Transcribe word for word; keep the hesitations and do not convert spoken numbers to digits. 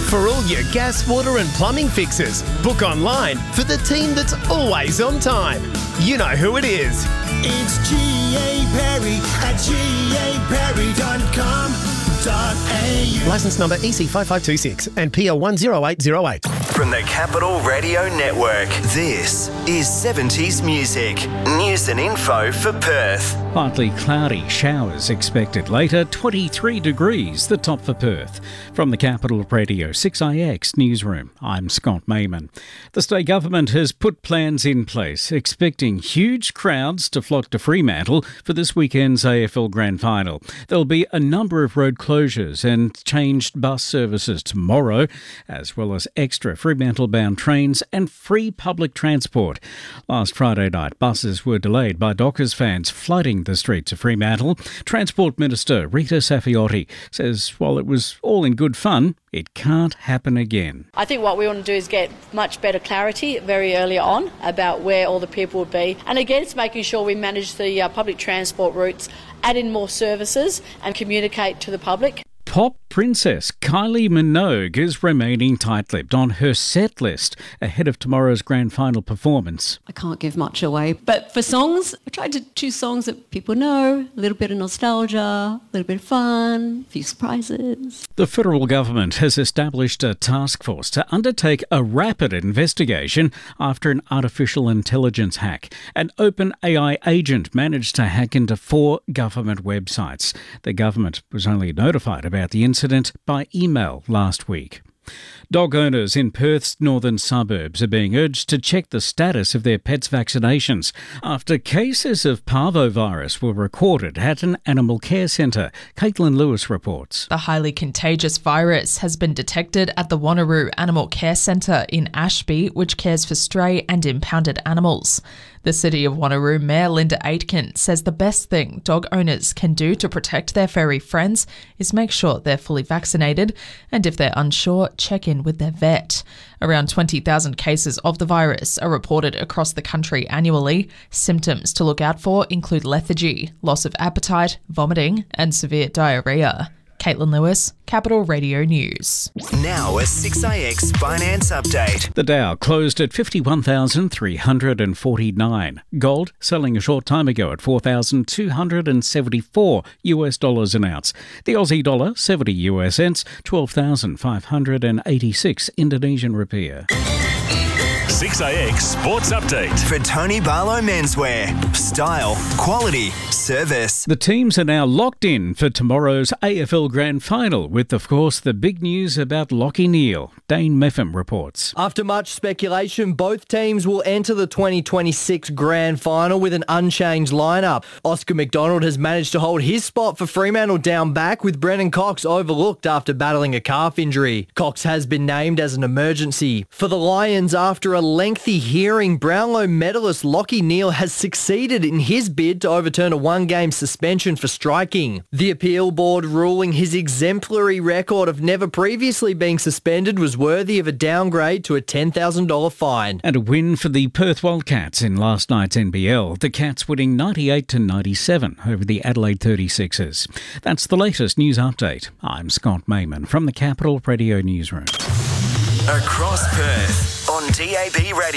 For all your gas, water and plumbing fixes, book online for the team that's always on time. You know who it is. It's G A Perry at G A Perry dot com dot A U. Licence number E C five five two six and P L one zero eight zero eight. From the Capital Radio Network, this is seventies Music. News and info for Perth. Partly cloudy, showers expected later, twenty-three degrees, the top for Perth. From the Capital Radio six I X newsroom, I'm Scott Mayman. The state government has put plans in place, expecting huge crowds to flock to Fremantle for this weekend's A F L Grand Final. There'll be a number of road closures and changed bus services tomorrow, as well as extra Fremantle-bound trains and free public transport. Last Friday night, buses were delayed by Dockers fans flooding the streets of Fremantle. Transport Minister Rita Safiotti says while it was all in good fun, it can't happen again. I think what we want to do is get much better clarity very early on about where all the people would be. And again, it's making sure we manage the uh, public transport routes, add in more services and communicate to the public. Pop princess Kylie Minogue is remaining tight-lipped on her set list ahead of tomorrow's grand final performance. I can't give much away, but for songs, I tried to choose songs that people know, a little bit of nostalgia, a little bit of fun, a few surprises. The federal government has established a task force to undertake a rapid investigation after an artificial intelligence hack. An OpenAI agent managed to hack into four government websites. The government was only notified about the incident by email last week. Dog owners in Perth's northern suburbs are being urged to check the status of their pets' vaccinations after cases of parvovirus were recorded at an animal care centre. Caitlin Lewis reports. The highly contagious virus has been detected at the Wanneroo Animal Care Centre in Ashby, which cares for stray and impounded animals. The City of Wanneroo Mayor Linda Aitken says the best thing dog owners can do to protect their furry friends is make sure they're fully vaccinated, and if they're unsure, check in with their vet. Around twenty thousand cases of the virus are reported across the country annually. Symptoms to look out for include lethargy, loss of appetite, vomiting, and severe diarrhea. Caitlin Lewis, Capital Radio News. Now a six I X finance update. The Dow closed at fifty-one thousand three hundred forty-nine. Gold selling a short time ago at four thousand two hundred seventy-four US dollars an ounce. The Aussie dollar, seventy US cents, twelve thousand five hundred eighty-six Indonesian rupiah. six I X Sports Update. For Tony Barlow Menswear. Style, quality, service. The teams are now locked in for tomorrow's A F L Grand Final with, of course, the big news about Lachie Neale. Dane Meffam reports. After much speculation, both teams will enter the twenty twenty-six Grand Final with an unchanged lineup. Oscar McDonald has managed to hold his spot for Fremantle down back, with Brennan Cox overlooked after battling a calf injury. Cox has been named as an emergency. For the Lions, after a lengthy hearing, Brownlow medalist Lachie Neale has succeeded in his bid to overturn a one-game suspension for striking. The appeal board ruling his exemplary record of never previously being suspended was worthy of a downgrade to a ten thousand dollars fine. And a win for the Perth Wildcats in last night's N B L. The Cats winning ninety-eight to ninety-seven over the Adelaide thirty-sixers. That's the latest news update. I'm Scott Mayman from the Capital Radio Newsroom. Across Perth on D A B Radio.